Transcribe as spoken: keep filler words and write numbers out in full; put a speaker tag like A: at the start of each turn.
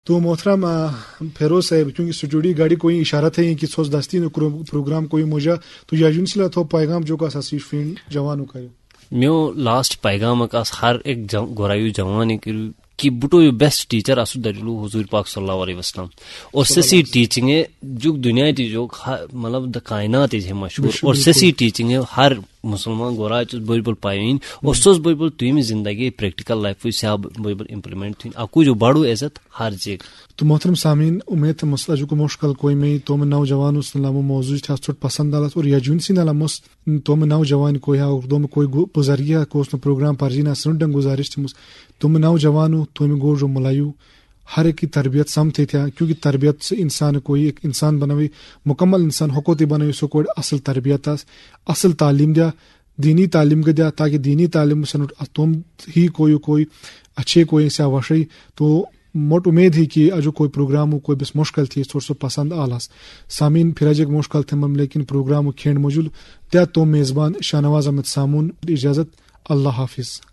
A: تو محترم فیروز صاحب کیونکہ اسٹوڈیو گاڑی کوئی اشارت ہے کہ سوز دستی پروگرام کوئی موجہ تو یاجون سلا تو پیغام جو کا اساسی فین جوانوں کا
B: میو لاسٹ پیغام اس ہر ایک گورایو جوان کہ بٹو یو بیسٹ ٹیچر اسو دریلو حضور پاک صلی اللہ علیہ وسلم اور سسی ٹیچنگ ہے جو دنیا تی جو مطلب دا کائنات ہے مشہور اور سسی ٹیچنگ ہے ہر مسلمان گورا چ بل بل پائین اور سوز بل بل تیم زندگی پریکٹیکل لائف سے بل بل امپلیمنٹ تھین اکو جو بڑو عزت ہر جگہ.
A: تو محترم سامعین امید ہے مسئلہ جو کو مشکل کوئی میں تو میں نوجوانوں سلام موضوع تھا چھوٹ پسند آلت اور یاجون سی نالا مس تو میں نوجوان کوئی ہے اردو میں کوئی گزاریہ کو اس پروگرام پر جینا سنڈن گزارش تھی تو میں نوجوانوں تو میں گور جو ملایو ہر ایک کی تربیت سمتے تھا کیونکہ تربیت سے انسان کوئی ایک انسان بنوی مکمل انسان حقوقی بنوی سو کوئی اصل تربیت اصل تعلیم دیا دینی تعلیم کے دیا تاکہ دینی تعلیم سے تم ہی کوئی کوئی اچھے کوئی سا وشی تو موٹ امید ہی کہ جو کوئی پروگرام ہو کوئی بس مشکل تھی تھوڑا سا پسند آلاس سامعین پھر اجک مشکل تھے مم لیکن پروگرام کھینڈ موجود دیا تو میزبان شاہ نواز احمد سامون اجازت اللہ حافظ.